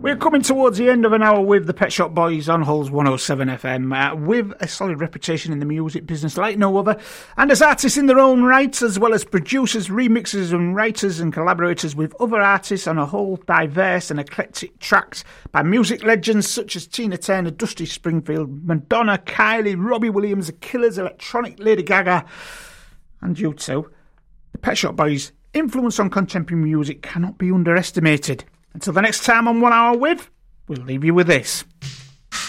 We're coming towards the end of an hour with the Pet Shop Boys on Hulls 107 FM, with a solid reputation in the music business like no other, and as artists in their own right, as well as producers, remixers and writers and collaborators with other artists on a whole diverse and eclectic tracks by music legends such as Tina Turner, Dusty Springfield, Madonna, Kylie, Robbie Williams, The Killers, Electronic, Lady Gaga and U2. The Pet Shop Boys' influence on contemporary music cannot be underestimated. Until the next time on 1 Hour With, we'll leave you with this.